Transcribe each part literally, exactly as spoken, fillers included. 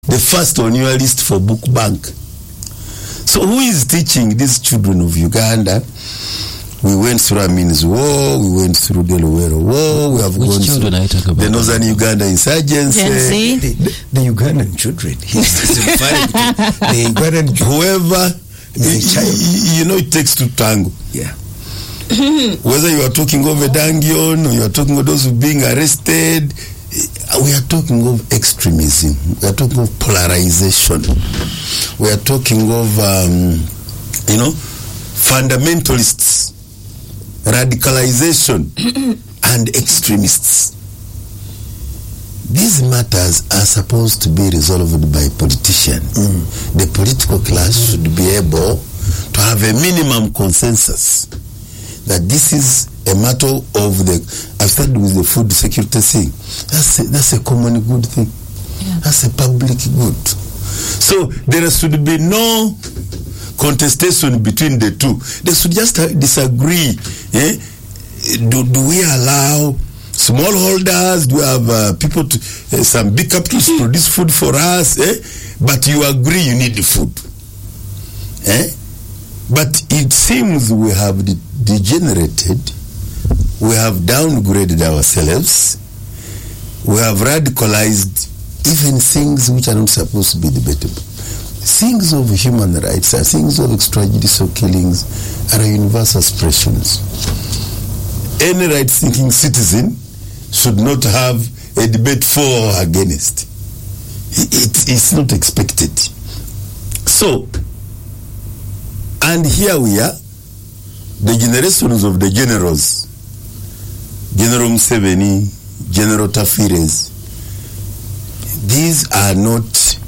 the first on your list for book bank. So who is teaching these children of Uganda? We went through Amin's war, we went through the Luwero war, we have Which gone children through are you talking about? the Northern Uganda insurgency. The, the, the Ugandan children. He's referring to the Ugandan Whoever, is a child. you, you know, it takes two tango. Yeah. Whether you are talking of a Dangion or you are talking of those who are being arrested, we are talking of extremism. We are talking of polarization. We are talking of, um, you know, fundamentalists, radicalization, and extremists. These matters are supposed to be resolved by politicians. Mm. The political class should be able to have a minimum consensus that this is a matter of the, I've started with the food security thing. That's a, that's a common good thing. Yeah. That's a public good. So there should be no contestation between the two. They should just disagree. Eh? Do, do we allow smallholders? Do we have uh, people, to, uh, some big capitals produce food for us? Eh? But you agree you need the food. Eh? But it seems we have de- degenerated. We have downgraded ourselves. We have radicalized even things which are not supposed to be debatable. Things of human rights, uh, things of extrajudicial killings are universal expressions. Any right-thinking citizen should not have a debate for or against. It, it, it's not expected. So, and here we are, the generations of the generals, General Museveni, General Tafires, these are not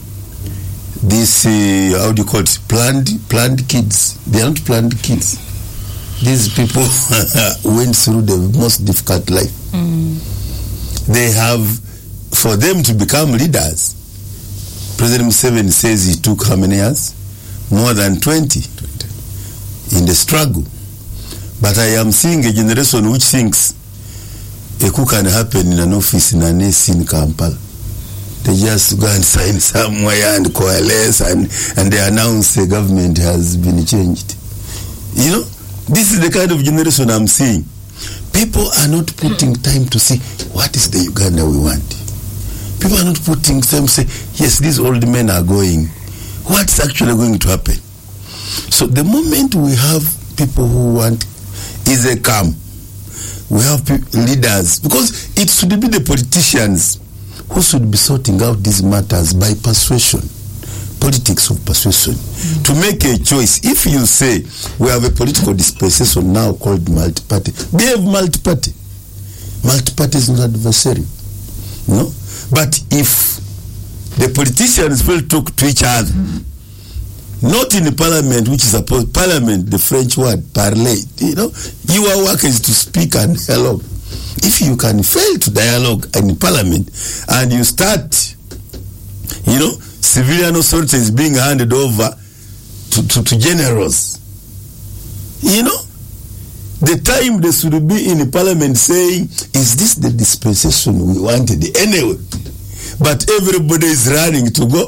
these, uh, how do you call it, planned, planned kids. They are not planned kids. These people went through the most difficult life. Mm. They have, for them to become leaders, President Museveni says he took how many years? More than twenty, twenty in the struggle. But I am seeing a generation which thinks a coup can happen in an office in an A C in Kampala. They just go and sign somewhere and coalesce and, and they announce the government has been changed. You know, this is the kind of generation I'm seeing. People are not putting time to see what is the Uganda we want. People are not putting time to say, yes, these old men are going. What's actually going to happen? So the moment we have people who want is a calm, we have pe- leaders, because it should be the politicians who should be sorting out these matters by persuasion, politics of persuasion, mm-hmm. to make a choice. If you say we have a political dispensation now called multi-party, behave multi-party. Multi-party is not adversary, you know. But if the politicians will talk to each other, mm-hmm. not in the parliament, which is supposed parliament, the French word parler, you know, your work is to speak and dialogue. If you can fail to dialogue in parliament and you start, you know, civilian authority is being handed over to, to, to generals, you know, the time they should be in the parliament saying, is this the dispensation we wanted anyway? But everybody is running to go.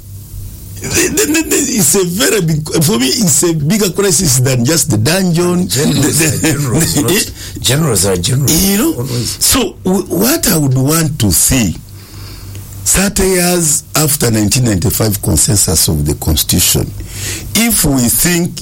It's a very big, for me, it's a bigger crisis than just the dungeon. Generals the, the, are generals, not, generals are generals. You know, always. So w- what I would want to see, thirty years after nineteen ninety-five consensus of the Constitution, if we think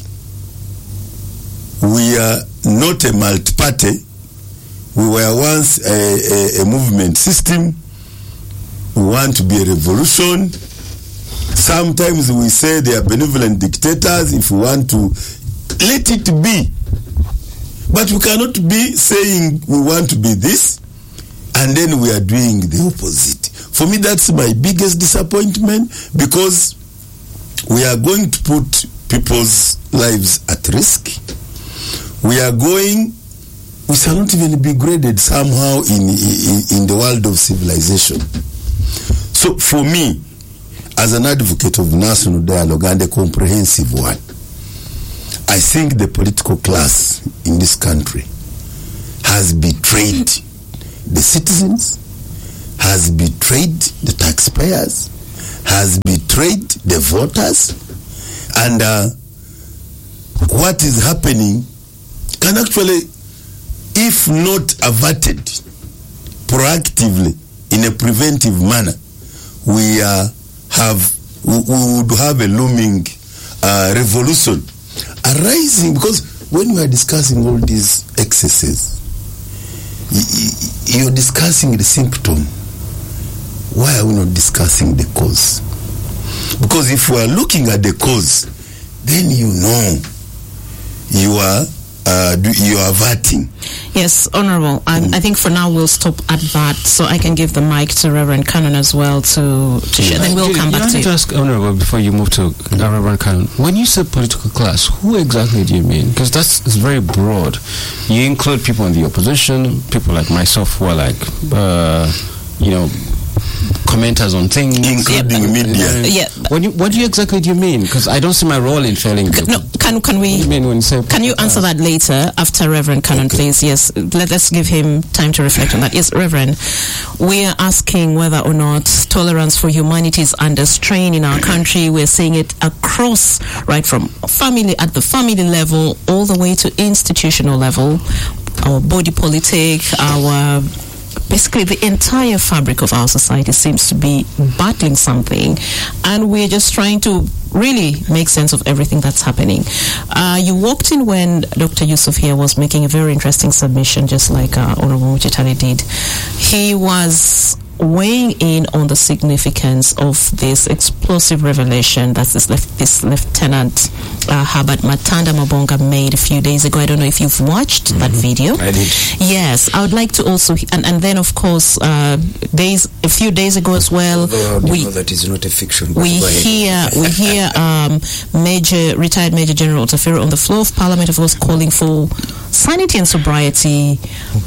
we are not a multi-party, we were once a, a, a movement system, we want to be a revolution. Sometimes we say they are benevolent dictators. If we want to, let it be. But we cannot be saying we want to be this and then we are doing the opposite. For me, that's my biggest disappointment, because we are going to put people's lives at risk. We are going, we shall not even be graded somehow in, in, in the world of civilization. So for me, as an advocate of national dialogue, and a comprehensive one, I think the political class in this country has betrayed the citizens, has betrayed the taxpayers, has betrayed the voters, and uh, what is happening can actually, if not averted proactively in a preventive manner, we uh, have we, we would have a looming uh, revolution arising, because when we are discussing all these excesses, you're discussing the symptom. Why are we not discussing the cause? Because if we are looking at the cause, then you know you are uh, you are averting. Yes, Honorable. I, mm. I think for now we'll stop at that, so I can give the mic to Reverend Cannon as well to, to share. Then we'll come you back to you. to ask Honorable before you move to uh, Reverend Cannon. When you say political class, who exactly do you mean? Because that's it's very broad. You include people in the opposition, people like myself who are like, uh, you know, commenters on things, including yeah, media. Uh, yeah. When you, what do you exactly do you mean? Because I don't see my role in failing. No, can can we? You mean when you say can you answer that later after Reverend Cannon, okay. please? Yes, let us give him time to reflect on that. Yes, Reverend, we are asking whether or not tolerance for humanity is under strain in our country. We're seeing it across, right from family at the family level all the way to institutional level, our body politic, our basically the entire fabric of our society seems to be battling something, and we're just trying to really make sense of everything that's happening. Uh, you walked in when Doctor Yusuf here was making a very interesting submission, just like uh, Honorable Muchitali did. He was weighing in on the significance of this explosive revelation that this, lef- this Lieutenant uh, Herbert Matanda Mabonga made a few days ago. I don't know if you've watched mm-hmm. that video. I did. Yes, I would like to also, and, and then of course, uh, days a few days ago as well, we know that is not a fiction. We hear we hear um, Major retired Major General Otafero on the floor of Parliament, of course, calling for sanity and sobriety,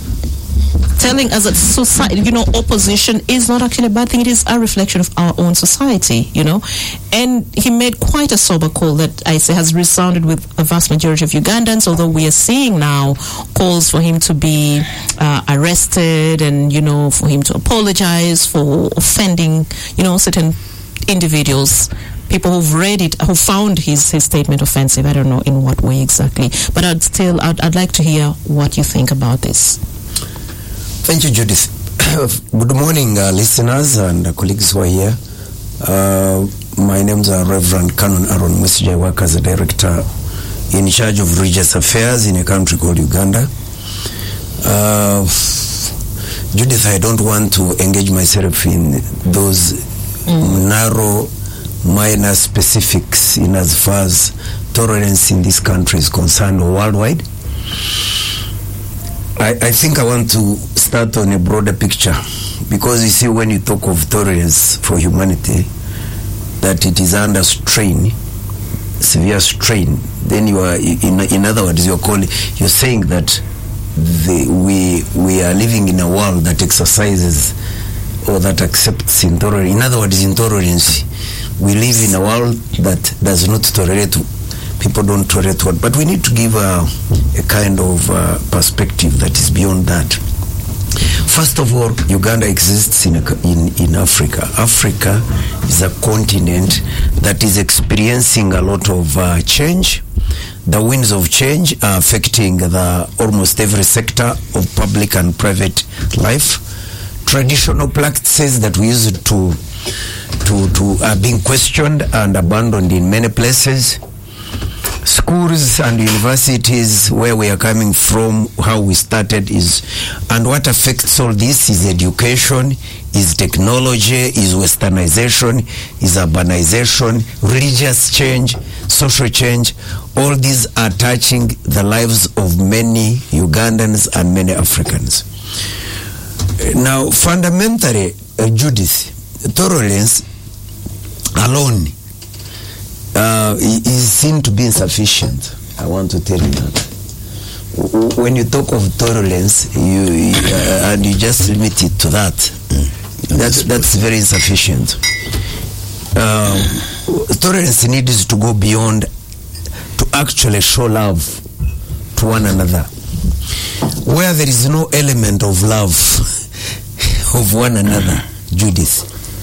telling us that society, you know, opposition is not actually a bad thing. It is a reflection of our own society, you know. And he made quite a sober call that I say has resounded with a vast majority of Ugandans, although we are seeing now calls for him to be uh, arrested and, you know, for him to apologize for offending, you know, certain individuals. People who've read it, who found his, his statement offensive. I don't know in what way exactly. But I'd still, I'd, I'd like to hear what you think about this. Thank you, Judith. Good morning, uh, listeners and uh, colleagues who are here. Uh, my name's uh, Reverend Canon Aaron Mwesije. I work as a director in charge of religious affairs in a country called Uganda. Uh, Judith, I don't want to engage myself in those mm. narrow, minor specifics in as far as tolerance in this country is concerned or worldwide. I, I think I want to start on a broader picture, because you see, when you talk of tolerance for humanity, that it is under strain, severe strain, then you are, in, in other words, you're calling, you're saying that the, we we are living in a world that exercises or that accepts intolerance. In other words, intolerance. We live in a world that does not tolerate. People don't tolerate what, but we need to give a, a kind of uh, perspective that is beyond that. First of all, Uganda exists in, a, in in Africa. Africa is a continent that is experiencing a lot of uh, change. The winds of change are affecting the almost every sector of public and private life. Traditional practices that we used to to to are being questioned and abandoned in many places. Schools and universities, where we are coming from, how we started is, and what affects all this is education, is technology, is westernization, is urbanization, religious change, social change. All these are touching the lives of many Ugandans and many Africans. Now, fundamentally, uh, Judith, tolerance alone Uh, is seen to be insufficient. I want to tell you that. When you talk of tolerance, you uh, and you just limit it to that, mm. that's that's very insufficient. Uh, tolerance needs to go beyond, to actually show love to one another. Where there is no element of love of one another, Judith,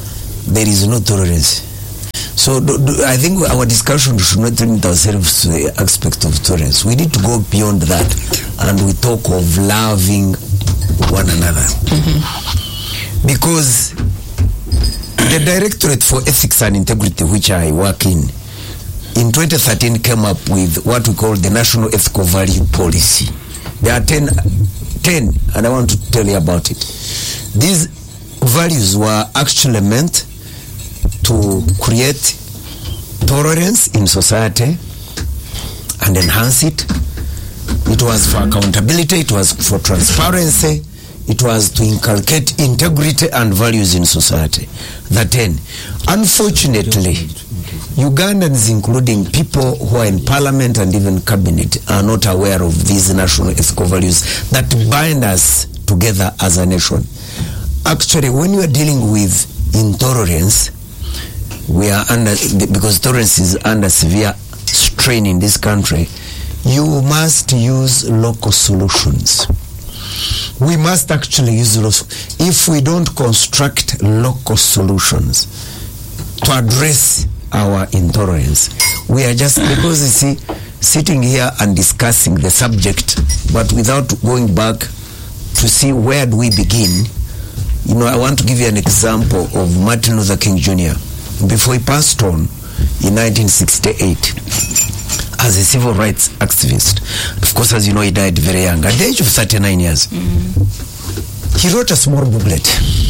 there is no tolerance. So do, do, I think our discussion should not limit ourselves to the aspect of tolerance. We need to go beyond that, and we talk of loving one another. Mm-hmm. Because the Directorate for Ethics and Integrity, which I work in, in twenty thirteen came up with what we call the National Ethical Value Policy. There are ten, ten, and I want to tell you about it. These values were actually meant to create tolerance in society and enhance it. It was for accountability, it was for transparency, it was to inculcate integrity and values in society. The ten. Unfortunately, Ugandans, including people who are in parliament and even cabinet, are not aware of these national ethical values that bind us together as a nation. Actually, when you are dealing with intolerance, we are under, because tolerance is under severe strain in this country, you must use local solutions. We must actually use local. If we don't construct local solutions to address our intolerance, we are just, because you see, sitting here and discussing the subject, but without going back to see where do we begin. You know, I want to give you an example of Martin Luther King Junior Before he passed on in nineteen sixty-eight as a civil rights activist. Of course, as you know, he died very young, at the age of thirty-nine years. Mm. He wrote a small booklet.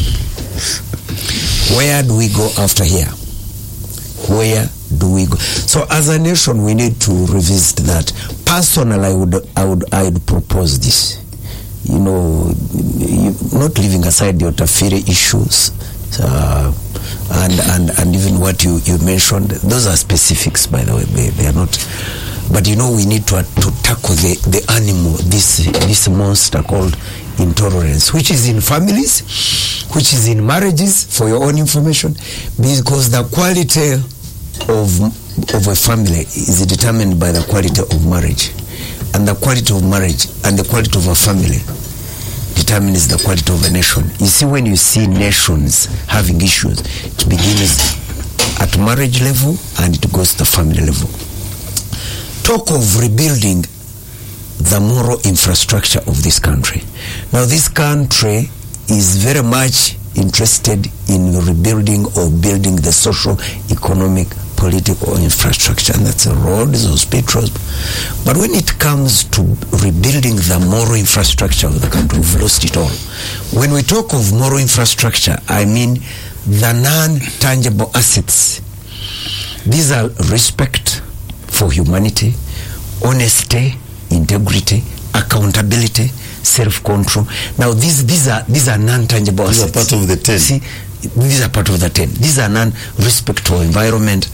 Where do we go after here? Where do we go? So as a nation, we need to revisit that. Personally, I would, I would, I would propose this. You know, you, not leaving aside the Otafire issues, uh, and, and and even what you, you mentioned, those are specifics, by the way, they, they are not. But you know, we need to, to tackle the, the animal, this this monster called intolerance, which is in families, which is in marriages, for your own information, because the quality of of a family is determined by the quality of marriage, and the quality of marriage and the quality of a family determines the quality of a nation. You see, when you see nations having issues, it begins at marriage level and it goes to the family level. Talk of rebuilding the moral infrastructure of this country. Now, this country is very much interested in rebuilding or building the social, economic, political infrastructure, and that's the roads, hospitals. But when it comes to rebuilding the moral infrastructure of the country, we've lost it all. When we talk of moral infrastructure, I mean the non-tangible assets. These are respect for humanity, honesty, integrity, accountability, self-control. Now, these these are these are non-tangible these assets. These are part of the ten. See, these are part of the ten. These are non-respect for environment,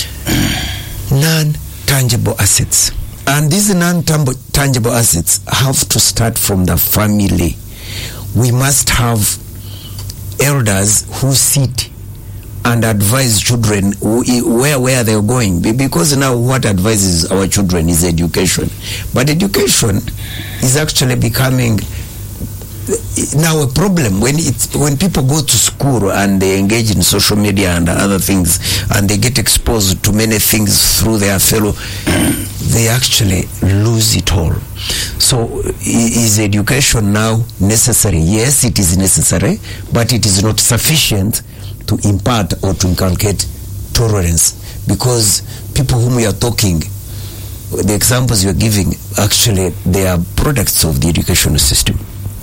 non-tangible assets. And these non-tangible assets have to start from the family. We must have elders who sit and advise children where where they're going, because now what advises our children is education. But education is actually becoming now a problem when it's when people go to school and they engage in social media and other things, and they get exposed to many things through their fellow, they actually lose it all. So is education now necessary? Yes, it is necessary, but it is not sufficient to impart or to inculcate tolerance, because people whom we are talking, the examples you are giving, actually they are products of the educational system.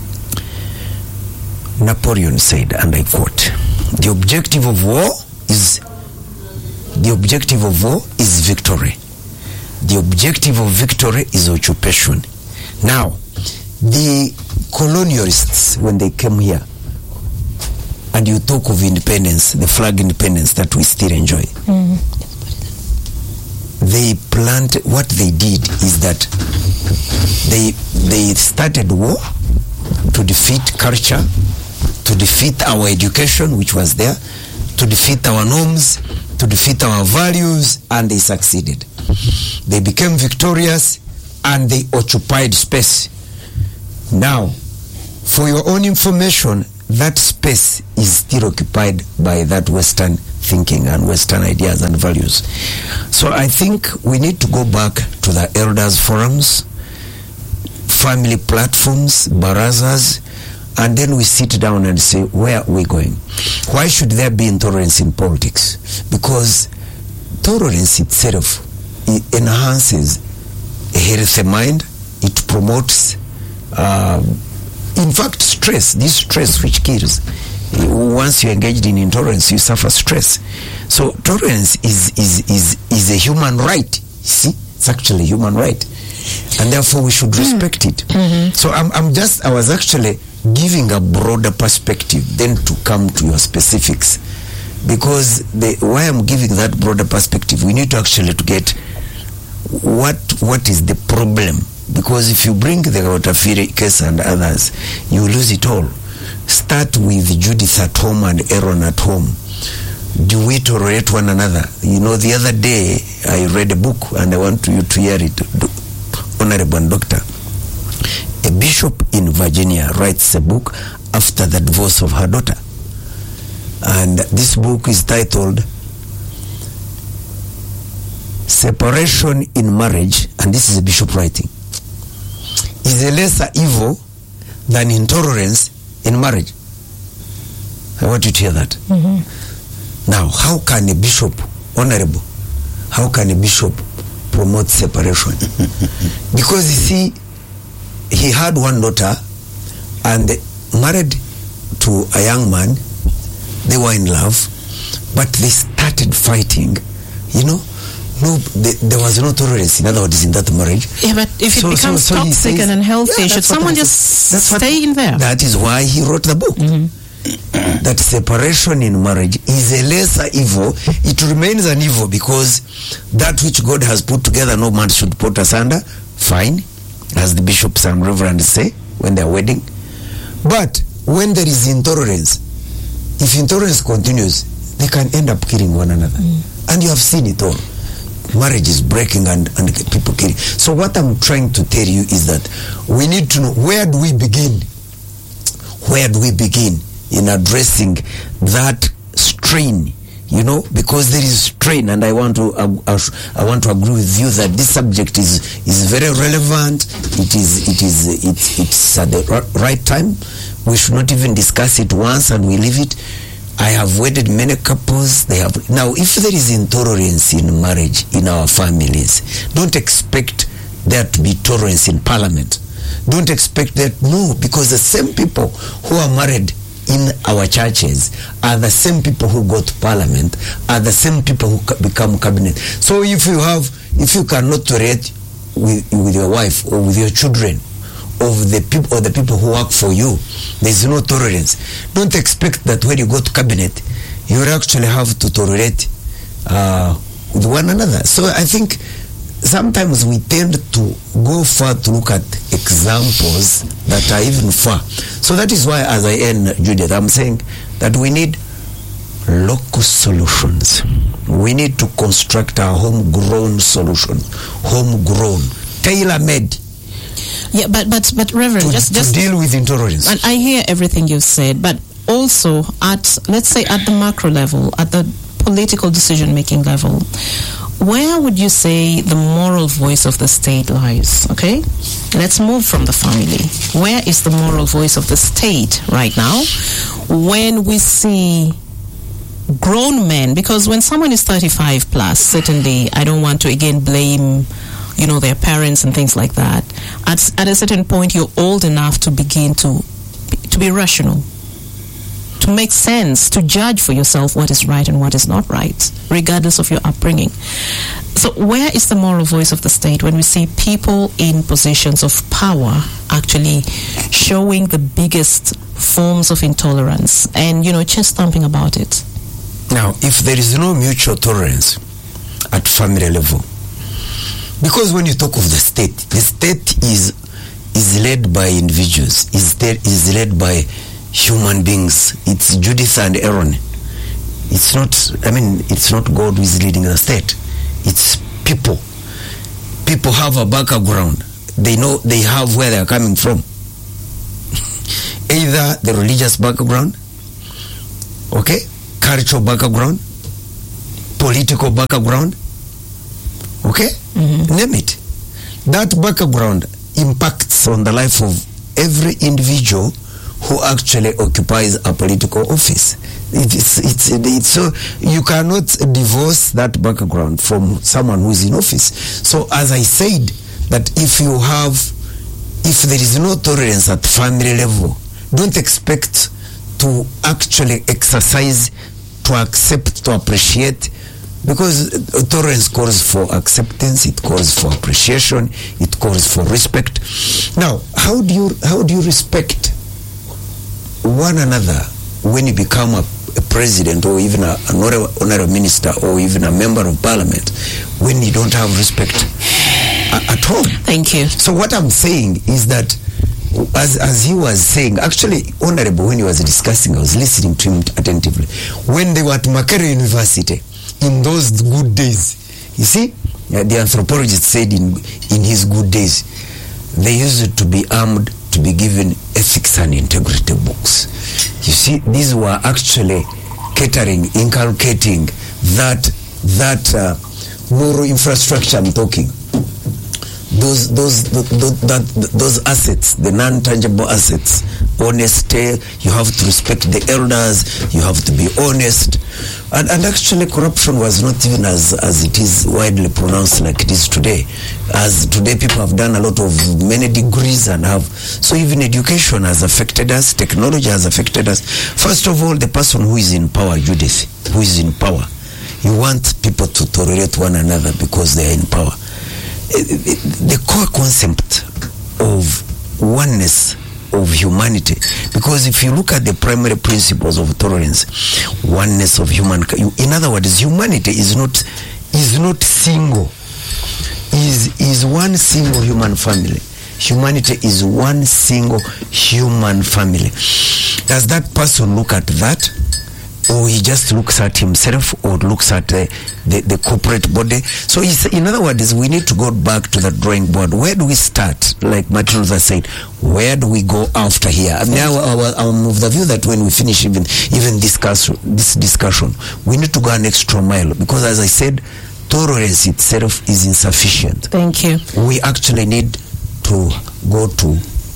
Napoleon said, and I quote, "The objective of war is the objective of war is victory. The objective of victory is occupation." Now, the colonialists, when they came here, and you talk of independence, the flag independence that we still enjoy, mm-hmm. they planned, what they did is that they they started war to defeat culture, to defeat our education, which was there, to defeat our norms, to defeat our values, and they succeeded. They became victorious and they occupied space. Now, for your own information, that space is still occupied by that Western thinking and Western ideas and values. So I think we need to go back to the elders forums, family platforms, barazas, and then we sit down and say, where are we going? Why should there be intolerance in politics? Because tolerance itself, it enhances a healthy mind, it promotes uh, in fact stress, this stress which kills. Once you're engaged in intolerance, you suffer stress. So tolerance is is is is a human right. See, it's actually a human right, and therefore we should respect it. Mm-hmm. So I'm I'm just I was actually giving a broader perspective, then to come to your specifics, because the why I'm giving that broader perspective, we need to actually to get what what is the problem. Because if you bring the Watafiri case and others, you lose it all. Start with Judith at home and Aaron at home. Do we tolerate one another? You know, the other day I read a book and I want you to hear it, Honorable Doctor. A bishop in Virginia writes a book after the divorce of her daughter. And this book is titled Separation in Marriage, and this is a bishop writing, is a lesser evil than intolerance in marriage. I want you to hear that. Mm-hmm. Now, how can a bishop, honorable, how can a bishop promote separation? Because you see, he had one daughter and married to a young man. They were in love, but they started fighting, you know. No, they, there was no tolerance, in other words, in that marriage. Yeah, but if it So- so- becomes so he toxic says- and unhealthy, Yeah, should that's what someone I just said. That's what- stay in there? That is why he wrote the book. That separation in marriage is a lesser evil. It remains an evil because that which God has put together, no man should put asunder. Fine, as the bishops and reverends say when they are wedding. But when there is intolerance, if intolerance continues, they can end up killing one another. And you have seen it all. Marriage is breaking and, and people killing. So what I'm trying to tell you is that we need to know, where do we begin? Where do we begin in addressing that strain? You know, because there is strain, and I want to uh, uh, I want to agree with you that this subject is is very relevant. It is it is it, it's at the r- right time. We should not even discuss it once and we leave it. I have wedded many couples. They have now. If there is intolerance in marriage in our families, don't expect there to be tolerance in parliament. Don't expect that. No, because the same people who are married in our churches are the same people who go to parliament, are the same people who ca- become cabinet. So if you have, if you cannot tolerate with, with your wife or with your children, of the people or the people who work for you, there's no tolerance. Don't expect that when you go to cabinet, you will actually have to tolerate uh, with one another. So I think sometimes we tend to go far to look at examples that are even far. So that is why, as I end, Judith, I'm saying that we need local solutions. We need to construct our homegrown solution, homegrown, tailor-made. Yeah, but but but Reverend, To, just to just deal with intolerance. and I hear everything you've said, but also at, let's say, at the macro level, at the political decision-making level, where would you say the moral voice of the state lies? Okay, let's move from the family. Where is the moral voice of the state right now when we see grown men? Because when someone is thirty-five plus, certainly I don't want to again blame, you know, their parents and things like that. At, at a certain point, you're old enough to begin to to be rational, to make sense, to judge for yourself what is right and what is not right, regardless of your upbringing. So where is the moral voice of the state when we see people in positions of power actually showing the biggest forms of intolerance and, you know, chest thumping about it? Now, if there is no mutual tolerance at family level, because when you talk of the state, the state is is led by individuals, is there, is led by human beings. It's Judith and Aaron. It's not, I mean, it's not God who is leading the state. It's people. People have a background. They know, they have where they are coming from. either the religious background, okay, cultural background, political background, okay, mm-hmm. name it. That background impacts on the life of every individual who actually occupies a political office. It's, it's, it's, so you cannot divorce that background from someone who is in office. So as I said, that if you have, if there is no tolerance at family level, don't expect to actually exercise, to accept, to appreciate, because tolerance calls for acceptance, it calls for appreciation, it calls for respect. Now, how do you how do you respect one another when you become a, a president or even a, an honorary minister or even a member of parliament, when you don't have respect a, at home? Thank you. So what I'm saying is that, as as he was saying, actually, Honorable, when he was discussing, I was listening to him attentively. When they were at Makerere University, in those good days, you see, the anthropologist said in in his good days, they used to be armed to be given ethics and integrity books. You see, these were actually catering, inculcating that that uh, moral infrastructure I'm talking. Those those those, that, those assets, the non-tangible assets, honesty. You have to respect the elders. You have to be honest. And, and actually, corruption was not even as as it is widely pronounced like it is today. As today, people have done a lot of many degrees and have. So even education has affected us. Technology has affected us. First of all, the person who is in power, Judith, who is in power, you want people to tolerate one another because they are in power. The core concept of oneness of humanity, because if you look at the primary principles of tolerance, oneness of human, in other words, humanity is not is not single, is is one single human family. Humanity is one single human family. Does that person look at that, or he just looks at himself, or looks at the, the, the corporate body? So it's, in other words, we need to go back to the drawing board. Where do we start? Like Martin Luther said, where do we go after here? I mean, I'm of the view that when we finish even even discuss this discussion, we need to go an extra mile, because as I said, tolerance itself is insufficient. Thank you. We actually need to go to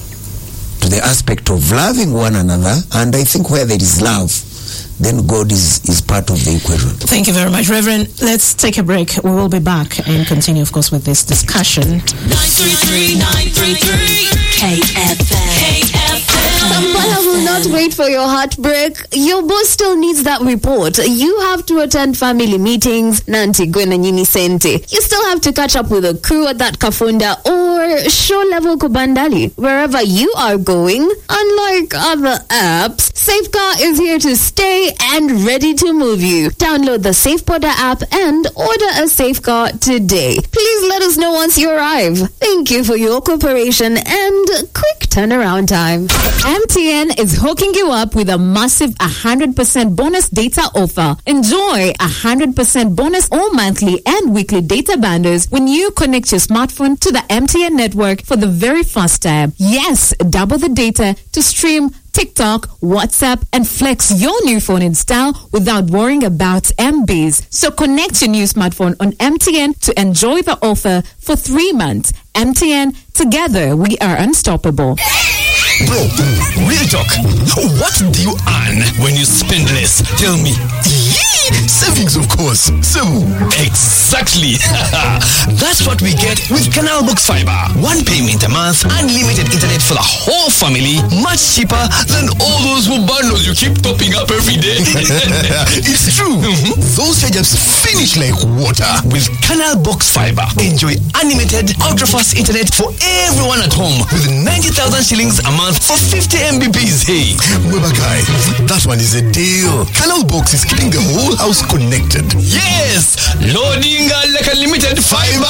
to the aspect of loving one another, and I think where there is love, then God is, is part of the equation. Thank you very much, Reverend. Let's take a break. We will be back and continue, of course, with this discussion. nine three three, nine three three, K F M. K F M. Kampala will not wait for your heartbreak. Your boss still needs that report. You have to attend family meetings, Nanti Gwena Nyini Sente. You still have to catch up with the crew at that Kafunda or show level Kubandali. Wherever you are going, unlike other apps, Safecar is here to stay and ready to move you. Download the SafePodder app and order a Safecar today. Please let us know once you arrive. Thank you for your cooperation and quick turnaround time. M T N is hooking you up with a massive one hundred percent bonus data offer. Enjoy one hundred percent bonus all monthly and weekly data bundles when you connect your smartphone to the M T N network for the very first time. Yes, double the data to stream TikTok, WhatsApp, and flex your new phone in style without worrying about M Bs. So connect your new smartphone on M T N to enjoy the offer for three months. M T N, together we are unstoppable. Bro, real talk. What do you earn when you spend less? Tell me. Savings, of course. So, exactly. That's what we get with Canal Box Fiber. One payment a month, unlimited internet for the whole family, much cheaper than all those bundles you keep topping up every day. It's true. Mm-hmm. Those charges finish like water. With Canal Box Fiber, enjoy unlimited, ultra-fast internet for everyone at home with ninety thousand shillings a month for fifty megabits. Hey, Weber guy, that one is a deal. Canal Box is keeping the whole house connected. Yes, loading like a limited fiber.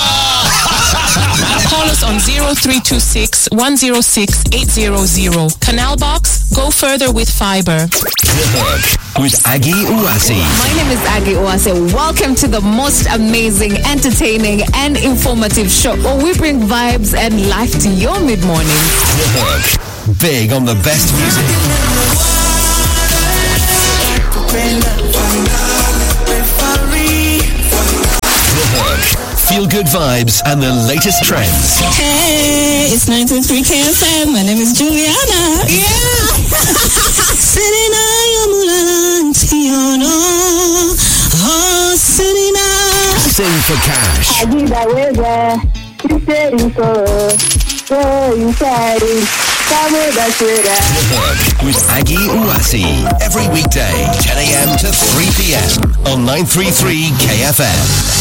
Call us on zero three two six, one zero six, eight zero zero. Canal Box, go further with fiber. With Aggie Uwase. My name is Aggie Uwase. Welcome to the most amazing, entertaining, and informative show where we bring vibes and life to your mid-morning. big on the best music. The Hook. Feel good vibes and the latest trends. Hey, it's ninety-three K F M. My name is Juliana. Yeah. Sing for cash. The Hook with Aggie Uwasi. Every weekday, ten a.m. to three p.m. on nine thirty-three K F M.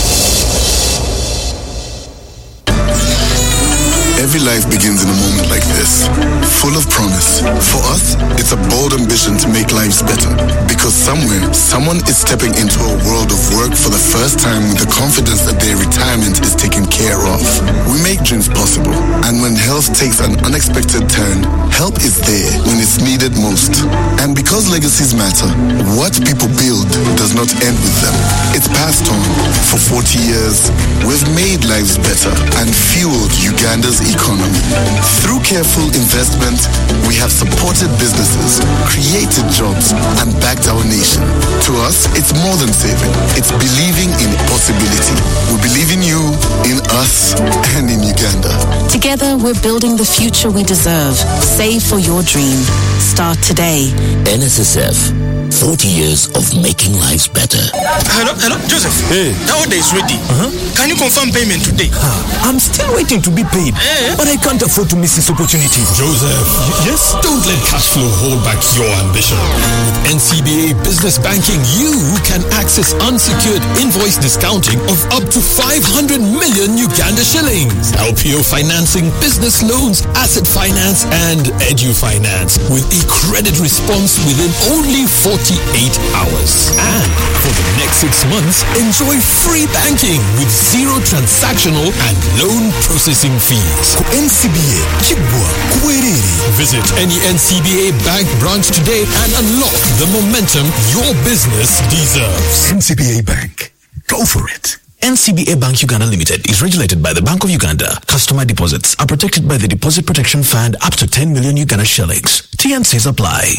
Every life begins in a moment like this, full of promise. For us, it's a bold ambition to make lives better. Because somewhere, someone is stepping into a world of work for the first time with the confidence that their retirement is taken care of. We make dreams possible. And when health takes an unexpected turn, help is there when it's needed most. And because legacies matter, what people build does not end with them. It's passed on. For forty years, we've made lives better and fueled Uganda's economy. Through careful investment, we have supported businesses, created jobs, and backed our nation. To us, it's more than saving. It's believing in possibility. We believe in you, in us, and in Uganda. Together, we're building the future we deserve. Save for your dream. Start today. N S S F. forty years of making lives better. Hello, hello, Joseph. Hey. The order is ready. Uh-huh. Can you confirm payment today? I'm still waiting to be paid, Eh? but I can't afford to miss this opportunity. Joseph, y- yes? Don't let cash flow hold back your ambition. With N C B A Business Banking, you can access unsecured invoice discounting of up to five hundred million Uganda shillings. L P O financing, business loans, asset finance, and edu finance with a credit response within only forty-eight hours. And for the next six months, enjoy free banking with zero transactional and loan processing fees. N C B A, Chibwa, Kwerere. Visit any N C B A bank branch today and unlock the momentum your business deserves. N C B A Bank. Go for it. N C B A Bank Uganda Limited is regulated by the Bank of Uganda. Customer deposits are protected by the Deposit Protection Fund up to ten million Uganda shillings. T N Cs apply.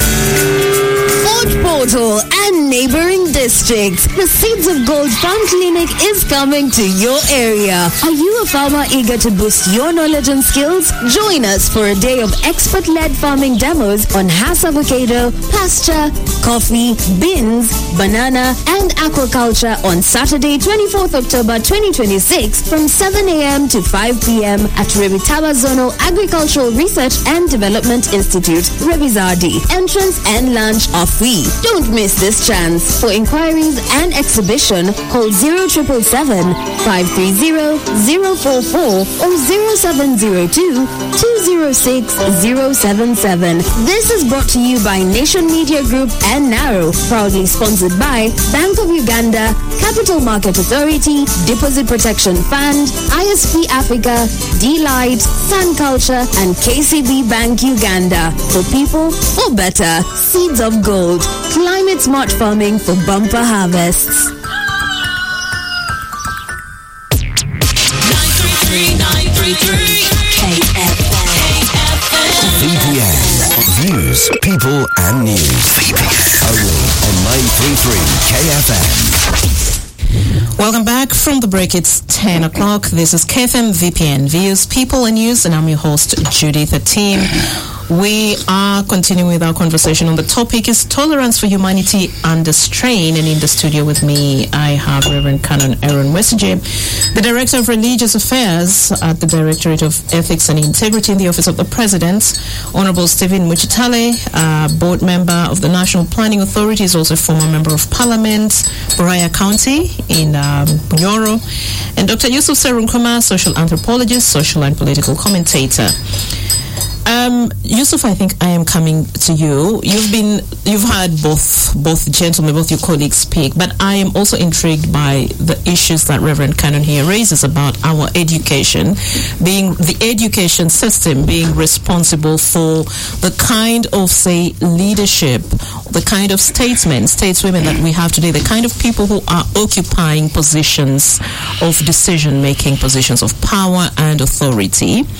Fort Portal and neighboring districts. The Seeds of Gold Farm Clinic is coming to your area. Are you a farmer eager to boost your knowledge and skills? Join us for a day of expert-led farming demos on Hass avocado, pasture, coffee, beans, banana, and aquaculture on Saturday, twenty-fourth October twenty twenty-six from seven a.m. to five p.m. at Rebitaba Zonal Agricultural Research and Development Institute, Rebizardi. Entrance and lunch are free. Don't miss this chance. For inquiries and exhibition, call zero seven seven, five three zero, zero four four or zero seven zero two, two zero six, zero seven seven. This is brought to you by Nation Media Group and Narrow, proudly sponsored by Bank of Uganda, Capital Market Authority, Deposit Protection Fund, I S P Africa, D-Light, Sun Culture, and K C B Bank Uganda. For people, for better. Seeds of Gold. Climate smart farming for bumper harvests. nine three three, nine three three K F M. V P N. Views, people, and news. V P N. Only on nine thirty-three K F M. Welcome back from the break. It's ten o'clock. This is K F M V P N, Views, People and News, and I'm your host, Judith Atim. We are continuing with our conversation on the topic is tolerance for humanity under strain, and in the studio with me I have Reverend Canon Aaron Wesije, the Director of Religious Affairs at the Directorate of Ethics and Integrity in the Office of the President, Honorable Stephen Muchitale, uh, Board Member of the National Planning Authority, is also a former Member of Parliament, Baraya County in um, Bunyoro, and Doctor Yusuf Serunkuma, Social Anthropologist, Social and Political Commentator. Um, Yusuf, I think I am coming to you. You've been, you've had both, both gentlemen, both your colleagues speak, but I am also intrigued by the issues that Reverend Cannon here raises about our education, being the education system being responsible for the kind of, say, leadership, the kind of statesmen, stateswomen that we have today, the kind of people who are occupying positions of decision-making, positions of power and authority.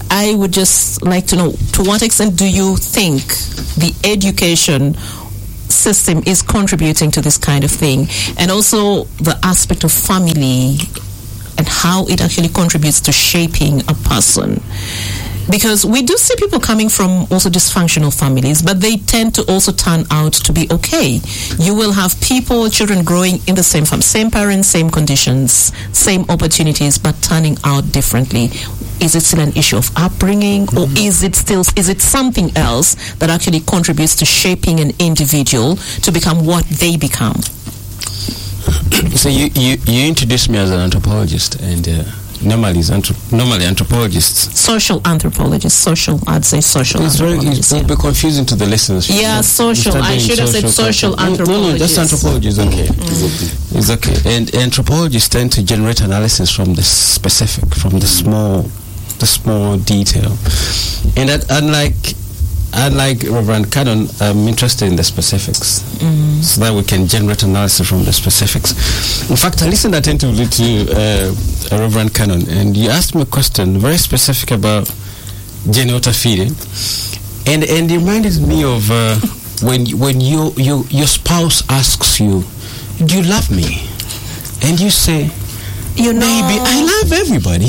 I would just like to know, to what extent do you think the education system is contributing to this kind of thing? And also the aspect of family and how it actually contributes to shaping a person. Because we do see people coming from also dysfunctional families, but they tend to also turn out to be okay. You will have people, children growing in the same family, same parents, same conditions, same opportunities, but turning out differently. Is it still an issue of upbringing, or is it still, is it something else that actually contributes to shaping an individual to become what they become? So you, you, you introduced me as an anthropologist, and uh, normally, anthrop- normally anthropologists. Social anthropologists, social, I'd say social It's very, anthropologists. it will be confusing to the listeners. Yeah, You social. start I doing should have said social No, no, no, anthropologists. just anthropology is okay. Mm. It's okay. And anthropologists tend to generate analysis from the specific, from the small, the small detail. And that, unlike unlike Reverend Cannon, I'm interested in the specifics, mm. so that we can generate analysis from the specifics. In fact, I listened attentively to uh, Reverend Cannon, and you asked me a question very specific about Jenny Otafire, and and it reminded me of uh, when when you, you your spouse asks you, "Do you love me?" and you say, You know, "Baby, I love everybody."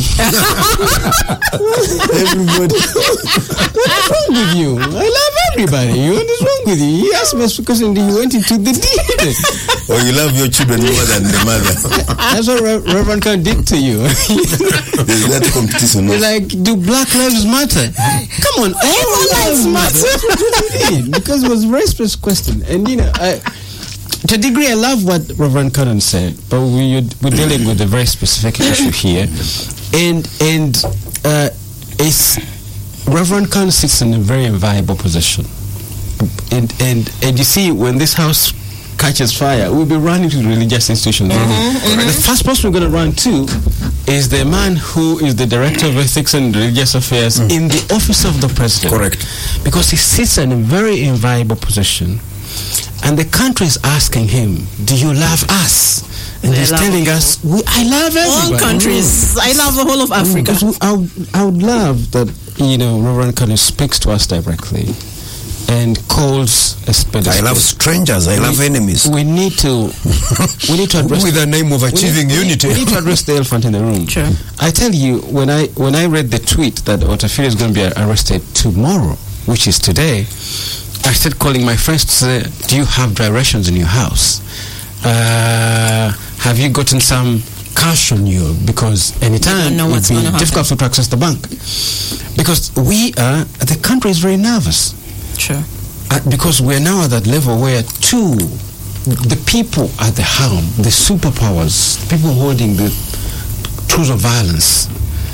Everybody. What's wrong with you? I love everybody. What is wrong with you? He asked me a question, and you went into the detail. Or you love your children more than the mother. That's what Re- Reverend Khan did to you. There's that competition. You're like, do Black Lives Matter? Come on, all lives matter. That's what you did. Because it was a very specific question. And, you know, I... To a degree, I love what Reverend Cannon said, but we, we're dealing with a very specific issue here. And and uh, it's, Reverend Cannon sits in a very enviable position. And, and, and you see, when this house catches fire, we'll be running to the religious institutions. Mm-hmm, mm-hmm. The first person we're going to run to is the man who is the Director of Ethics and Religious Affairs mm. in the office of the President. Correct. Because he sits in a very enviable position. And the country is asking him, "Do you love us?" And They he's love telling us, we, "I love everybody." all countries. I love the whole of Africa. Mm, I, would, I would love that, you know, Reverend Kanye speaks to us directly and calls a spade a I love spade. strangers. I We- love enemies. We need to, we need to address With the name of we need- achieving we need- unity. We need to address the elephant in the room. Sure. I tell you, when I when I read the tweet that Otafire is going to be arrested tomorrow, which is today, I started calling my friends to say, "Do you have directions in your house? Uh, have you gotten some cash on you? Because anytime know it would what's be gonna happen. difficult for you to access the bank." Because we are, the country is very nervous. Sure. Uh, because we're now at that level where two, the people at the helm, the superpowers, people holding the tools of violence,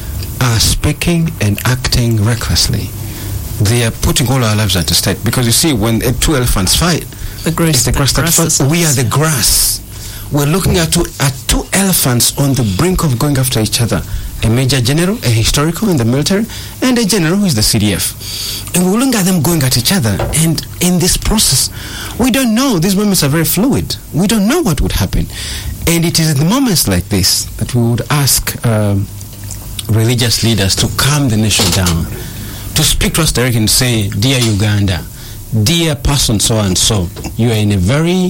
are speaking and acting recklessly. They are putting all our lives at stake. Because you see, when uh, two elephants fight, The grass, it's the grass that grass fight. We are the grass. We're looking at two, at two elephants on the brink of going after each other. A major general, a historical in the military, and a general who is the C D F. And we're looking at them going at each other. And in this process, we don't know. These moments are very fluid. We don't know what would happen. And it is in the moments like this that we would ask um, religious leaders to calm the nation down, to speak to us directly and say, "Dear Uganda, dear person so and so, you are in a very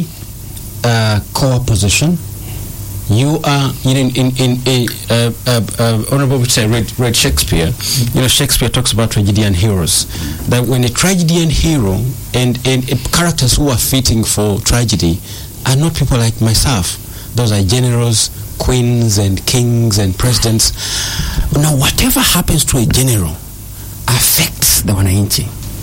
uh, core position. You are in in in a uh, uh, uh, honorable would say read, read Shakespeare. You know, Shakespeare talks about tragedian heroes. That when a tragedian hero and and uh, characters who are fitting for tragedy are not people like myself. Those are generals, queens, and kings and presidents. Now, whatever happens to a general affects the wananchi.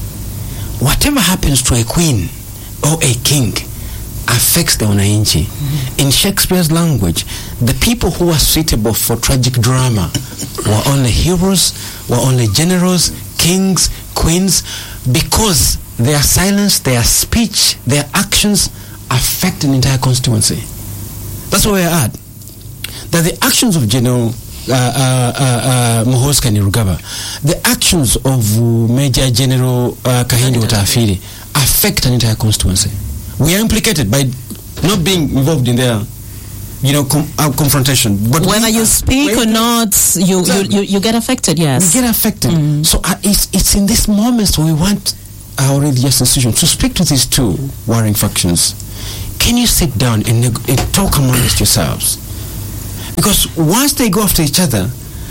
Whatever happens to a queen or a king affects the wananchi. Mm-hmm. In Shakespeare's language, the people who are suitable for tragic drama were only heroes, were only generals, kings, queens, because their silence, their speech, their actions affect an entire constituency. That's where we're at. That the actions of General Uh, uh, uh, uh, Muhoozi Kainerugaba, the actions of uh, Major General uh, Kehinde Otafire affect an entire constituency. We are implicated by not being involved in their you know, com- uh, confrontation. But whether you speak or not, you, you, you, you get affected, yes. You get affected. Mm. So uh, it's, it's in these moments we want our religious institutions to speak to these two warring factions. Can you sit down and, neg- and talk amongst yourselves? Because once they go after each other,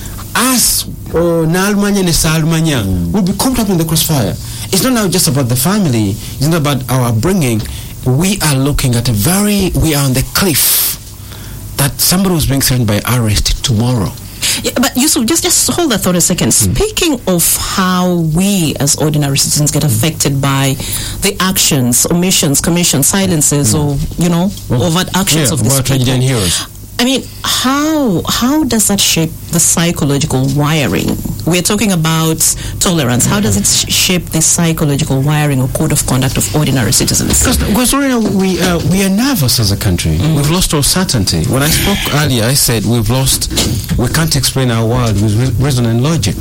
us, uh, Nalmanya and Salmanya, will be caught up in the crossfire. It's not now just about the family. It's not about our bringing. We are looking at a very, we are on the cliff that somebody was being threatened by arrest tomorrow. Yeah, but Yusuf, just just hold that thought a second. Mm. Speaking of how we as ordinary citizens get affected by the actions, omissions, commissions, silences, mm. or you know, well, overt actions yeah, of these people. Heroes. I mean, how how does that shape the psychological wiring? We're talking about tolerance. How does it sh- shape the psychological wiring or code of conduct of ordinary citizens? Because, because right now we uh, we are nervous as a country. Mm. We've lost all certainty. When I spoke earlier, I said we've lost. We can't explain our world with re- reason and logic.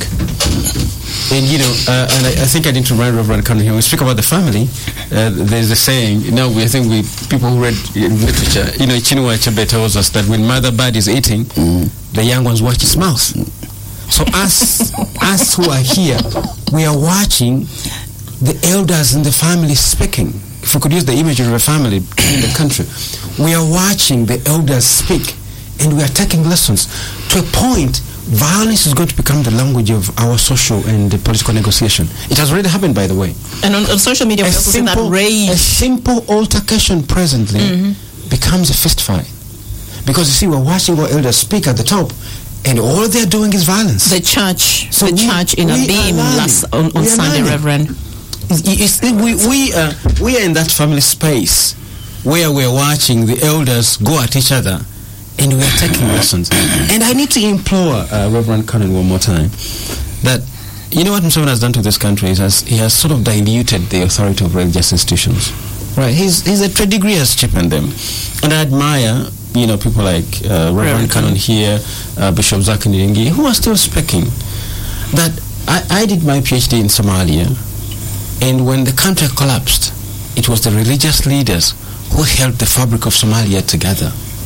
And you know, uh, and I, I think I need to remind Reverend Kanu here. When we speak about the family, uh, there's a saying. You know, we, I think we people who read in literature. You know, Chinua Achebe tells us that when mother bird is eating, mm. the young ones watch its mouth. So us, us who are here, we are watching the elders in the family speaking. If we could use the imagery of a family in the country, we are watching the elders speak, and we are taking lessons. To a point, violence is going to become the language of our social and the political negotiation. It has already happened, by the way. And on, on social media, we also see that rage. A simple altercation presently mm-hmm. becomes a fist fight. Because you see, we're watching our elders speak at the top, and all they're doing is violence. The church, so the we, church in a beam last on, on Sunday, Reverend. It's, it's, we we uh, we are in that family space where we're watching the elders go at each other, and we are taking lessons. And I need to implore uh, Reverend Cannon one more time that you know what Museveni has done to this country is has, he has sort of diluted the authority of religious institutions. Right? He's he's a degree has cheapened them, and I admire. You know, people like uh, Reverend Cannon here, uh, Bishop Zaki Ndiringi, who are still speaking. That I, I did my PhD in Somalia, and when the country collapsed, it was the religious leaders who held the fabric of Somalia together.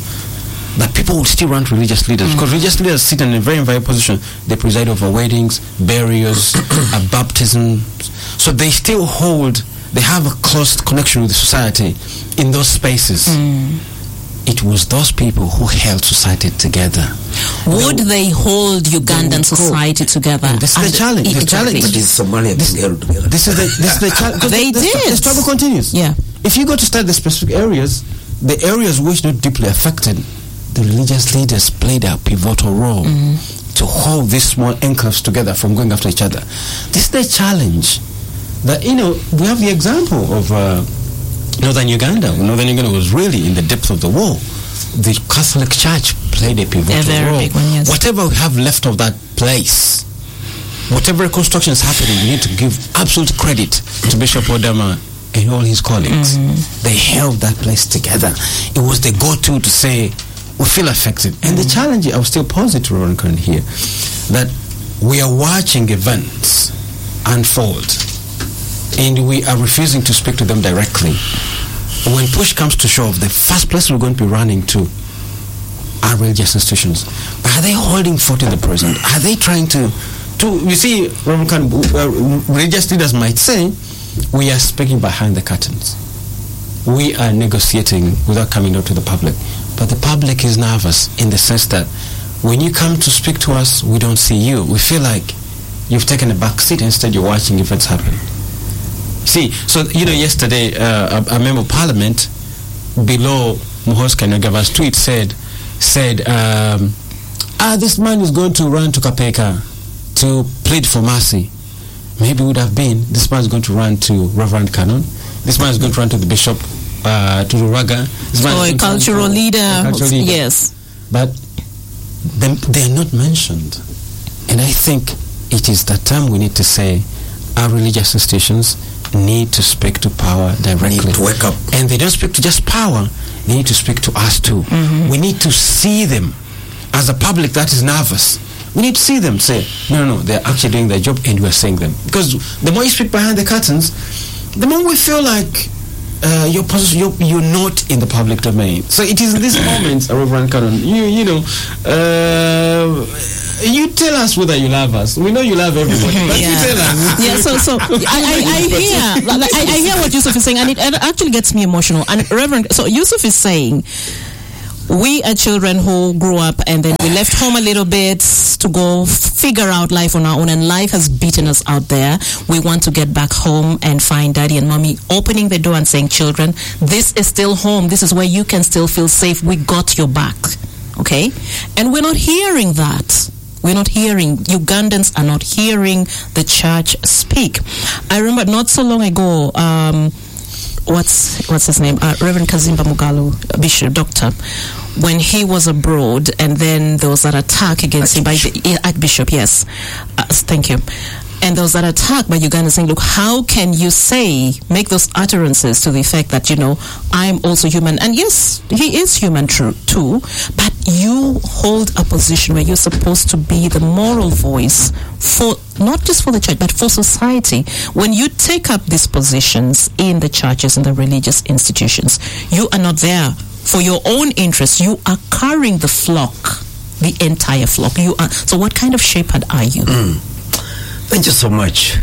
But people would still want religious leaders, mm-hmm. because religious leaders sit in a very valuable position. They preside over weddings, burials, uh, baptisms. So they still hold, they have a close connection with the society in those spaces. Mm. It was those people who held society together. Would they, they hold Ugandan society together? And this is the challenge. The challenge. But is Somalia being held together? This is the, this is the challenge. They the, did. The struggle continues. Yeah. If you go to study the specific areas, the areas which not deeply affected, the religious leaders played a pivotal role mm-hmm. to hold these small enclaves together from going after each other. This is the challenge. That, you know, we have the example of... Uh, Northern Uganda. Northern Uganda was really in the depth of the war. The Catholic Church played a pivotal a very role. Big one, yes. Whatever we have left of that place, whatever reconstruction is happening, we need to give absolute credit to Bishop Odama and all his colleagues. Mm-hmm. They held that place together. It was the go-to to say, we feel affected. And mm-hmm. the challenge, I will still pose it to Reverend Karen here, that we are watching events unfold, and we are refusing to speak to them directly. When push comes to shove, the first place we're going to be running to are religious institutions. But are they holding forth in the present? Are they trying to, to you see, uh, religious leaders might say, we are speaking behind the curtains. We are negotiating without coming out to the public. But the public is nervous in the sense that when you come to speak to us, we don't see you. We feel like you've taken a back seat, instead you're watching events happen. See, so, you know, yesterday, uh, a, a member of parliament below Muhoozi Kainerugaba tweet said, said, um, ah, this man is going to run to Kapeka to plead for mercy. Maybe it would have been, this man is going to run to Reverend Cannon. This man is going to run to the bishop, uh, to Ruraga. Or a cultural leader. a cultural leader. Yes. But they, they are not mentioned. And I think it is that time we need to say, our religious institutions need to speak to power directly. Need to wake up. And they don't speak to just power, they need to speak to us too. Mm-hmm. We need to see them as a public that is nervous. We need to see them say, no, no, no, they're actually doing their job, and we're seeing them. Because the more you speak behind the curtains, the more we feel like uh, your position, you're, you're not in the public domain. So it is in these moments, Reverend Cannon, you you know, uh, you tell us whether you love us. We know you love everybody, but yeah. you tell us. Yeah, so so I, I, I hear like, I, I hear what Yusuf is saying, and it, it actually gets me emotional. And Reverend, so Yusuf is saying, we are children who grew up and then we left home a little bit to go figure out life on our own, and life has beaten us out there. We want to get back home and find daddy and mommy opening the door and saying, children, this is still home. This is where you can still feel safe. We got your back. Okay? And we're not hearing that. We're not hearing, Ugandans are not hearing the church speak. I remember not so long ago, um, what's what's his name? Uh, Reverend Kazimba Mugalu, Bishop, Doctor, when he was abroad, and then there was that attack against him by the Archbishop, yes. Uh, thank you. And there was that attack by Uganda saying, look, how can you say, make those utterances to the effect that, you know, I'm also human. And yes, he is human true, too, but you hold a position where you're supposed to be the moral voice for, not just for the church, but for society. When you take up these positions in the churches and the religious institutions, you are not there for your own interests. You are carrying the flock, the entire flock. You are. So what kind of shepherd are you? Mm. Thank you so much.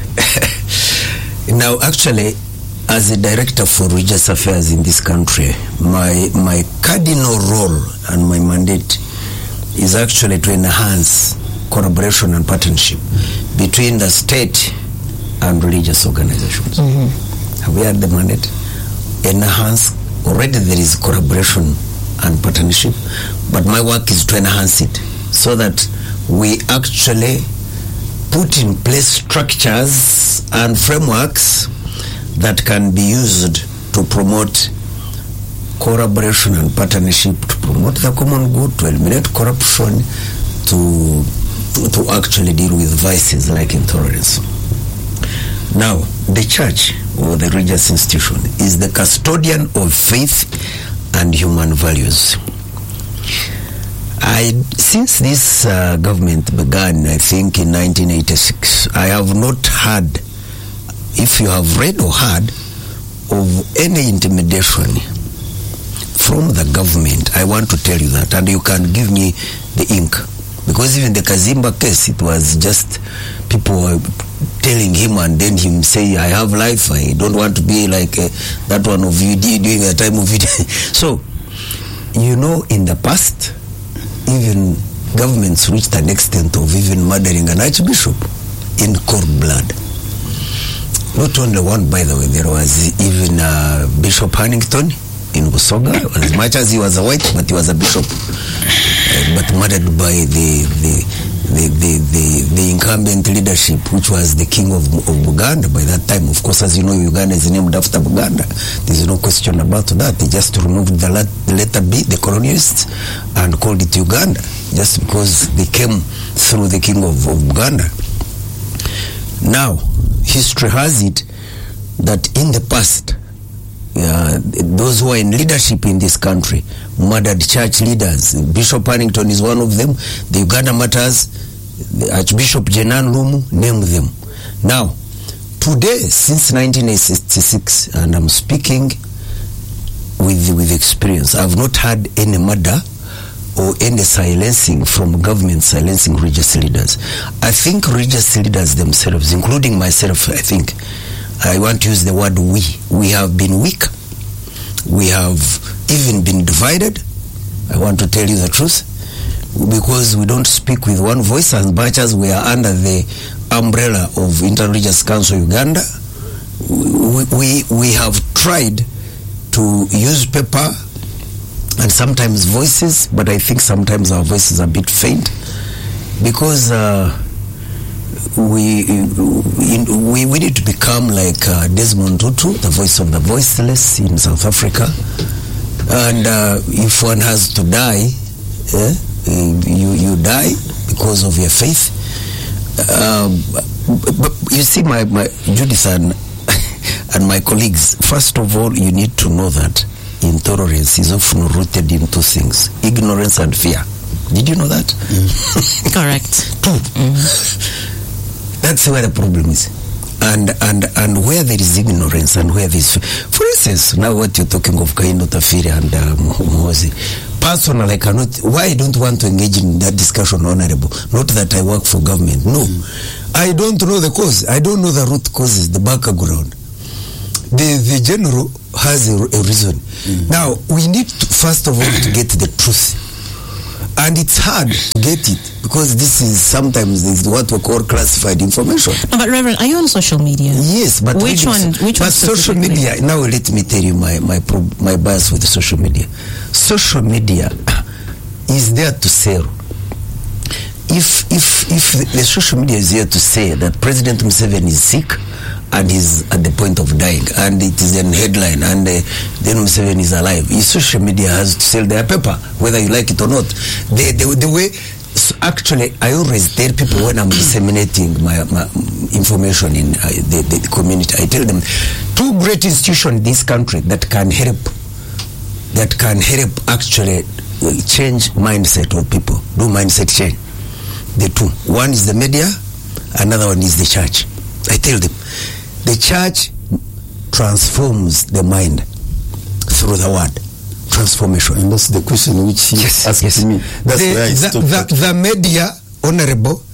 Now, actually, as a director for religious affairs in this country, my my cardinal role and my mandate is actually to enhance collaboration and partnership between the state and religious organizations. Mm-hmm. Have we had the mandate? Enhance. Already there is collaboration and partnership, but my work is to enhance it so that we actually put in place structures and frameworks that can be used to promote collaboration and partnership, to promote the common good, to eliminate corruption, to to actually deal with vices like intolerance. Now, the church or the religious institution is the custodian of faith and human values. I, since this uh, government began, I think in nineteen eighty-six, I have not heard, if you have read or heard, of any intimidation from the government. I want to tell you that, and you can give me the ink. Because even the Kazimba case, it was just people were telling him and then him say, I have life, I don't want to be like uh, that one of you did during the time of it. So, you know, in the past, even governments reached an extent of even murdering an archbishop in cold blood. Not only one, by the way, there was even uh, Bishop Hannington in Busoga, as much as he was a white, but he was a bishop, uh, but murdered by the the, the the the the incumbent leadership, which was the king of, of Buganda by that time. Of course, as you know, Uganda is named after Buganda. There's no question about that. They just removed the, lat, the letter B, the colonialists, and called it Uganda, just because they came through the king of, of Buganda. Now, history has it that in the past, uh, those who are in leadership in this country murdered church leaders. Bishop Hannington is one of them. The Uganda Matters, the Archbishop Jenan Lumu, name them. Now, today, since nineteen eighty-six, and I'm speaking with with experience, I've not had any murder or any silencing from government silencing religious leaders. I think religious leaders themselves, including myself, I think, I want to use the word we. We have been weak. We have even been divided. I want to tell you the truth, because we don't speak with one voice as much as we are under the umbrella of Inter-Religious Council Uganda. We, we, we have tried to use paper and sometimes voices, but I think sometimes our voices are a bit faint, because uh, we, we we need to become like uh, Desmond Tutu, the voice of the voiceless in South Africa. And uh, if one has to die, eh, you you die because of your faith. Um, but, but you see, my, my Judith and, and my colleagues, first of all, you need to know that intolerance is often rooted in two things: ignorance and fear. Did you know that? Mm. Correct. Two. Mm. That's where the problem is. and and and where there is ignorance and where there is, for instance, now what you're talking of Kaino Tafiri and uh, Mohozi, personally I cannot, why I don't want to engage in that discussion, Honorable, not that I work for government, no. Mm. I don't know the cause, I don't know the root causes, the background. The, the general has a, a reason. Mm. Now, we need to, first of all, to get the truth. And it's hard to get it because this is sometimes is what we call classified information. No, but Reverend, are you on social media? Yes, but which one? Which but one? Social media. Now let me tell you my my pro, my bias with social media. Social media is there to sell. If if if the social media is here to say that President Museveni is sick and is at the point of dying, and it is a headline, and uh, then Museveni is alive, the social media has to sell their paper, whether you like it or not. The, the, the way, so actually, I always tell people when I'm disseminating my, my information in uh, the, the community, I tell them, two great institutions in this country that can help, that can help actually change mindset of people, do mindset change. The two. One is the media, another one is the church. I tell them, the church transforms the mind through the word. Transformation. And that's the question which he yes, asked yes. me. That's the, where I the, the, the media, Honorable,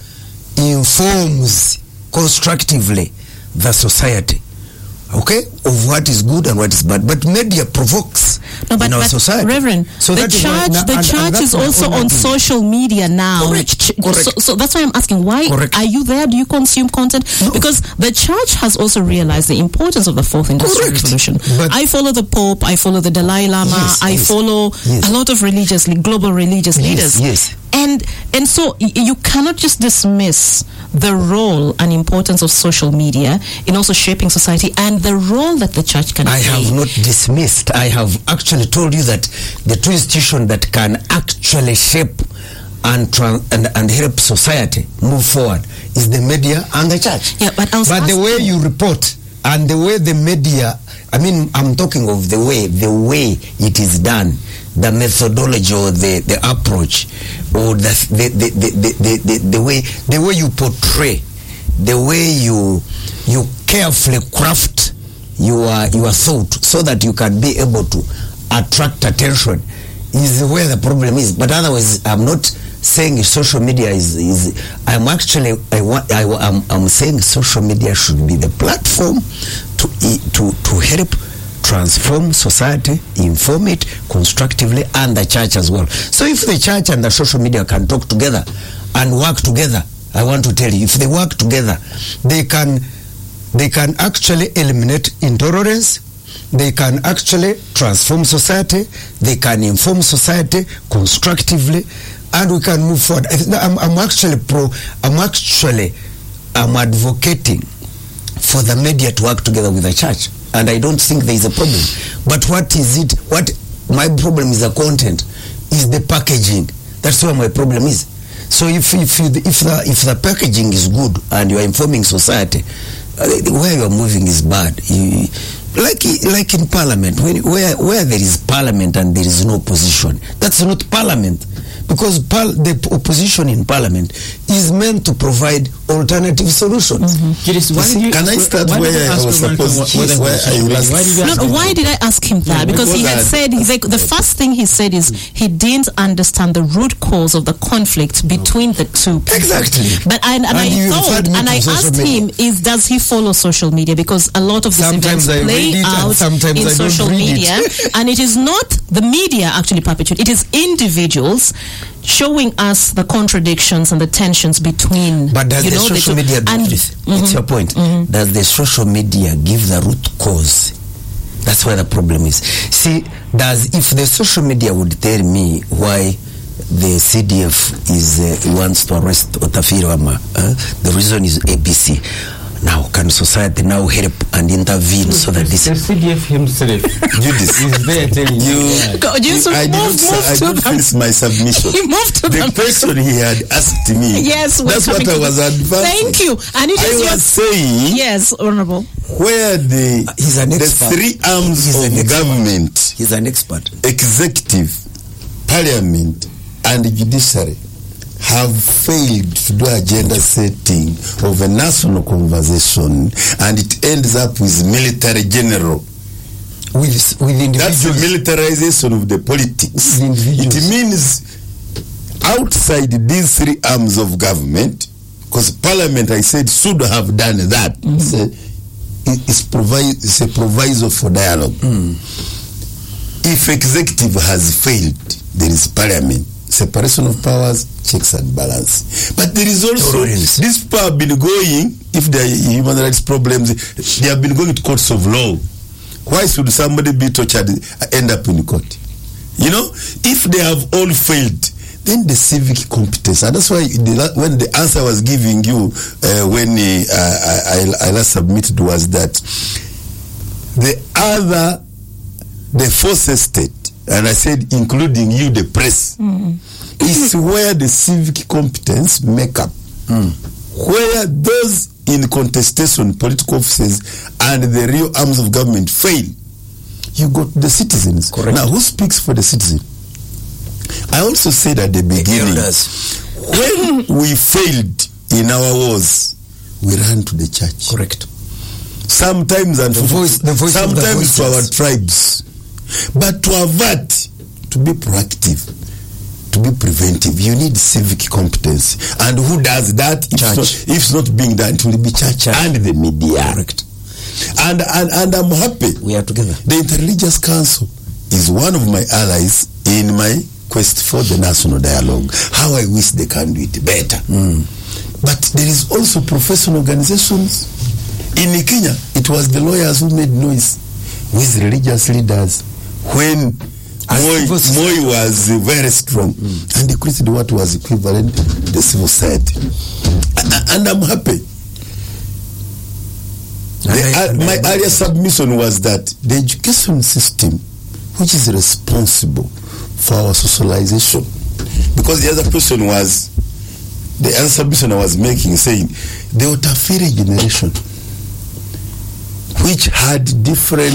informs constructively the society, okay, of what is good and what is bad. But media provokes no, but, in our but society. Reverend, so the that is church, why, the and, church and is also on thing. social media now. Correct. Ch- Correct. So, so that's why I'm asking, why Correct. are you there? Do you consume content? No. Because the church has also realized the importance of the fourth industrial Correct. revolution. But I follow the Pope, I follow the Dalai Lama, yes, I yes, follow yes. a lot of religious, global religious yes, leaders. Yes. And and so y- you cannot just dismiss the role and importance of social media in also shaping society and the role that the church can I play. have not dismissed. I have actually told you that the two institutions that can actually shape and, tran- and and help society move forward is the media and the church. Yeah, but I was but the asking- way you report and the way the media, I mean, I'm talking of the way the way it is done, the methodology or the, the approach or the the, the, the, the, the, the way the way you portray, the way you you carefully craft your your thought so that you can be able to attract attention is where the problem is. But otherwise, I'm not saying social media is is I'm actually I want I am I'm saying social media should be the platform to to to help transform society, inform it constructively, and the church as well. So if the church and the social media can talk together and work together, I want to tell you, if they work together, they can they can actually eliminate intolerance, they can actually transform society, they can inform society constructively, and we can move forward. I'm, I'm actually pro, I'm actually, I'm advocating for the media to work together with the church, and I don't think there is a problem. But what is it, what my problem is the content, is the packaging. That's where my problem is. So if if you, if the if the packaging is good and you are informing society, uh, where you are moving is bad. You, like like in Parliament, when, where where there is Parliament and there is no opposition, that's not Parliament, because par- the opposition in Parliament is meant to provide alternative solutions. Mm-hmm. Can I start where I was supposed to? Where are you last? No, why did I ask him that? Yeah, because he because had I- said, he's like, the first thing he said is he didn't understand the root cause of the conflict between the two people. Exactly. But I, and, And I you thought, referred me and to I social asked media. him, is does he follow social media? Because a lot of these Sometimes events I play read it and out sometimes in I don't social read it. media, and it is not the media actually perpetuate. It is individuals showing us the contradictions and the tensions between. But does you the know, social two- media do and, this? Mhm. It's your point. Does the social media give the root cause? That's where the problem is. See, does if the social media would tell me why the C D F is uh, wants to arrest Otafiri Wama, uh, the reason is A B C. Now, can society now help and intervene so that this The C D F himself Judas, is there telling you. you, God, you should I did move- not, move I to don't them. finish my submission. He moved to the them. question he had asked me. Yes, we're that's what coming I to was the- advancing. Thank you. And it I is was your saying yes, honorable. where the He's an the expert. three arms He's an of expert. government, He's an expert. executive, parliament, and judiciary, have failed to do agenda setting of a national conversation, and it ends up with military general. With, with That's the militarization of the politics. It means outside these three arms of government, because Parliament, I said, should have done that. Mm-hmm. It's, a, it's, provi- it's a proviso for dialogue. Mm. If executive has failed, there is Parliament. Separation of powers, checks and balance. But there is also, this power have been going, if there are human rights problems, they have been going to courts of law. Why should somebody be tortured and end up in court? You know, if they have all failed, then the civic competence, and that's why the, when the answer was giving you uh, when uh, I, I, I last submitted was that the other, the fourth estate, and I said including you, the press, mm. is where the civic competence make up. Mm. Where those in contestation, political offices, and the real arms of government fail, you got the citizens. Correct. Now, who speaks for the citizen? I also said at the beginning, when we failed in our wars, we ran to the church. Correct. Sometimes and the voice, the voice sometimes to our tribes. But to avert, to be proactive, to be preventive, you need civic competence. And who does that? If it's, not, if it's not being done, it will be church, church. and the media. Correct. And, and and I'm happy. We are together. The Interreligious Council is one of my allies in my quest for the national dialogue. How I wish they can do it better. Mm. But there is also professional organizations. In Kenya, it was the lawyers who made noise with religious leaders when Moi, Moi was uh, very strong, mm. and they created what was equivalent to the civil society. And, and I'm happy. The, uh, my earlier submission was that the education system, which is responsible for our socialization, because the other question was, the other submission I was making, saying the Otafiri generation, which had different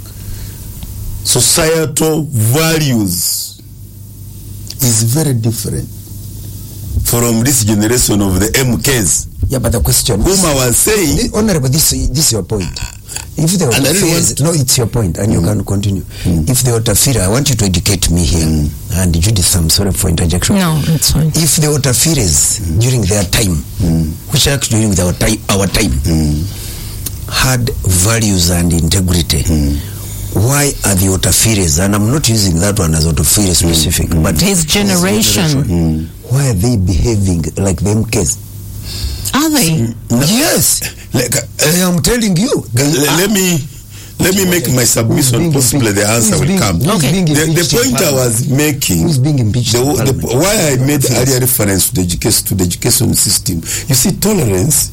societal values, is very different from this generation of the M Ks. Yeah, but the question, whom I was saying, this, honorable, this this is your point. If the Otafiri, no, it's your point, and mm. you can continue. Mm. If the Otafiri, I want you to educate me here, mm. and Judith, I'm sorry for interjection. No, it's fine. If the Otafiris mm. during their time, mm. which actually during our time, our time, mm. had values and integrity. Mm. Why are the Otafiris, and I'm not using that one as Otafiri specific, mm. but his generation, mm. why are they behaving like the M Ks? Are they? No. Yes. Like, uh, I am telling you. Uh, let me let me make my submission. Possibly the answer will come. Okay. The, the point I was making, who's being impeached? The, the, why I made earlier reference to the education to the education system. You see, tolerance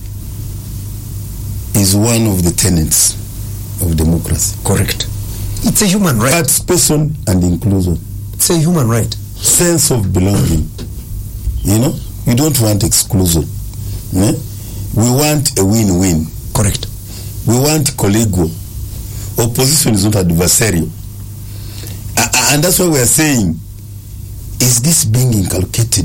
is one of the tenets of democracy. Correct. It's a human right. Participation and inclusion. It's a human right. Sense of belonging. You know, you don't want exclusion. Yeah? We want a win-win. Correct. We want collegial. Opposition is not adversarial. Uh, and that's why we are saying, is this being inculcated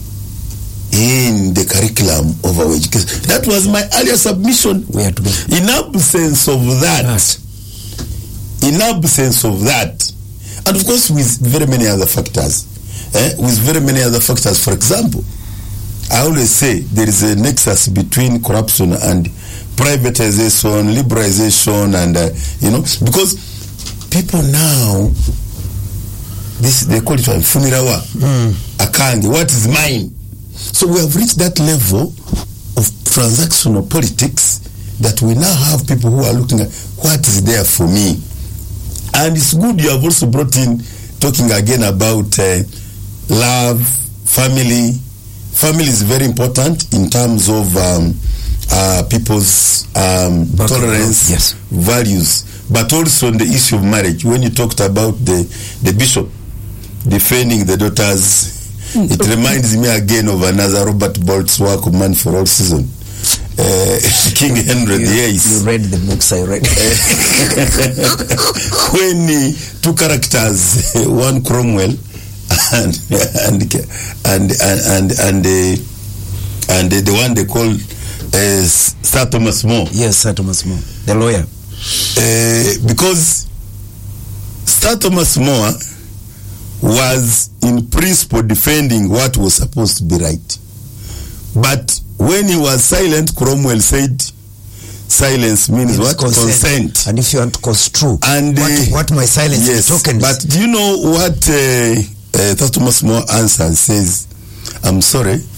in the curriculum of our education? That was my earlier submission. We are together. In absence of that, yes. in absence of that, and of course with very many other factors, eh? with very many other factors, for example, I always say there is a nexus between corruption and privatization, liberalization, and uh, you know, because people now, this they call it funirawa, mm. akangi, what is mine? So we have reached that level of transactional politics that we now have people who are looking at what is there for me. And it's good you have also brought in talking again about uh, love, family. Family is very important in terms of um, uh, people's um, tolerance, yes. values, but also on the issue of marriage. When you talked about the, the bishop defending the daughters, it reminds me again of another Robert Bolt's work of Man for All Season. Uh, King Henry you, the Eighth. You read the books I read. When uh, two characters, one Cromwell and and and and and uh, and the, the one they call uh, Sir Thomas More. Yes, Sir Thomas More, the lawyer. Uh, because Sir Thomas More was in principle defending what was supposed to be right. But when he was silent, Cromwell said silence means what? Consent. consent. And if you want to construe and, uh, what, what my silence yes, is token. But do you know what uh, uh, Sir Thomas More answers? Says, I'm sorry,